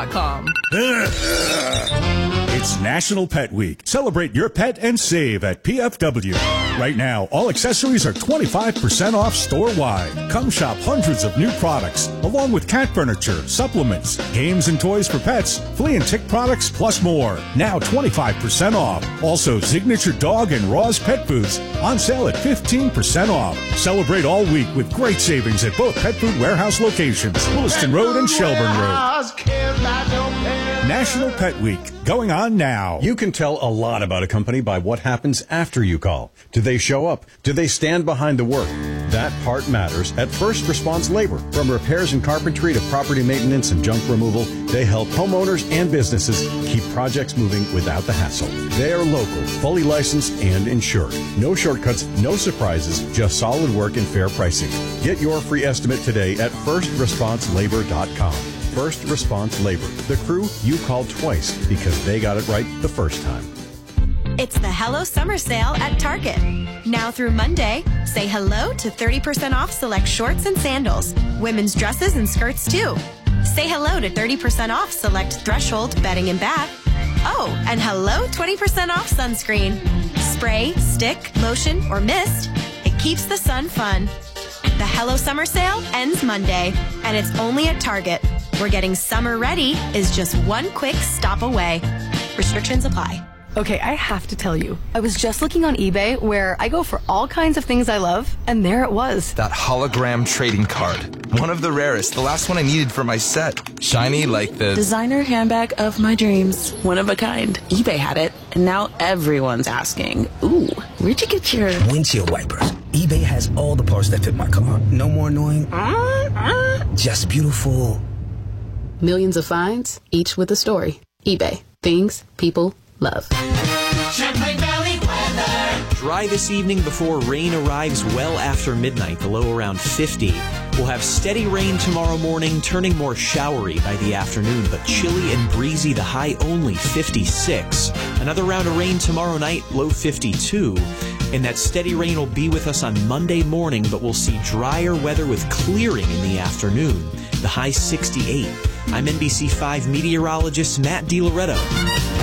PFW.com. It's National Pet Week. Celebrate your pet and save at PFW. Right now, all accessories are 25% off store-wide. Come shop hundreds of new products, along with cat furniture, supplements, games and toys for pets, flea and tick products, plus more. Now 25% off. Also, signature dog and Ross pet foods on sale at 15% off. Celebrate all week with great savings at both Pet Food Warehouse locations, Williston Road and Shelburne Road. National Pet Week, going on now. You can tell a lot about a company by what happens after you call. Do they show up? Do they stand behind the work? That part matters at First Response Labor. From repairs and carpentry to property maintenance and junk removal, they help homeowners and businesses keep projects moving without the hassle. They are local, fully licensed, and insured. No shortcuts, no surprises, just solid work and fair pricing. Get your free estimate today at FirstResponseLabor.com. First Response Labor, the crew you called twice because they got it right the first time. It's the Hello Summer Sale at Target. Now through Monday, say hello to 30% off select shorts and sandals, women's dresses and skirts too. Say hello to 30% off select Threshold bedding and bath. Oh, and hello 20% off sunscreen. Spray, stick, lotion, or mist. It keeps the sun fun. The Hello Summer Sale ends Monday, and it's only at Target, where getting summer ready is just one quick stop away. Restrictions apply. Okay, I have to tell you, I was just looking on eBay where I go for all kinds of things I love, and there it was. That hologram trading card. One of the rarest. The last one I needed for my set. Shiny like the designer handbag of my dreams. One of a kind. eBay had it, and now everyone's asking, ooh, where'd you get your windshield wipers? eBay has all the parts that fit my car. No more annoying, just beautiful. Millions of finds, each with a story. eBay. Things people love. Champlain Valley weather. Dry this evening before rain arrives well after midnight, the low around 50. We'll have steady rain tomorrow morning, turning more showery by the afternoon, but chilly and breezy, the high only 56. Another round of rain tomorrow night, low 52. And that steady rain will be with us on Monday morning, but we'll see drier weather with clearing in the afternoon. The high 68. I'm NBC5 meteorologist Matt DiLoretto.